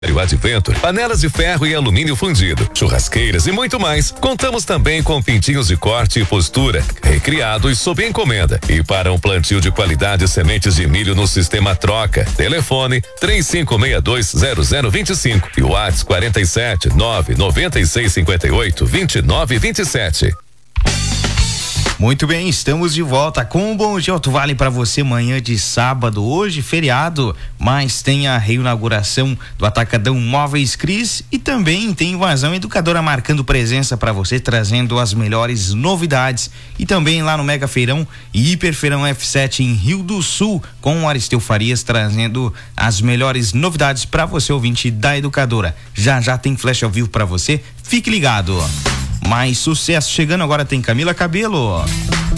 Adventure, panelas de ferro e alumínio fundido, churrasqueiras e muito mais. Contamos também com pintinhos de corte e postura, recriados sob encomenda. E para um plantio de qualidade, sementes de milho no sistema troca. Telefone 35620025 e o WhatsApp 47 99658 2927. Muito bem, estamos de volta com o Bom Dia Alto Vale para você manhã de sábado, hoje feriado, mas tem a reinauguração do Atacadão Móveis Cris e também tem Invasão Educadora marcando presença para você, trazendo as melhores novidades, e também lá no Mega Feirão e Hiperfeirão F7 em Rio do Sul com o Aristeu Farias trazendo as melhores novidades para você, ouvinte da Educadora. Já tem flash ao vivo para você, fique ligado. Mais sucesso chegando, agora tem Camila Cabello.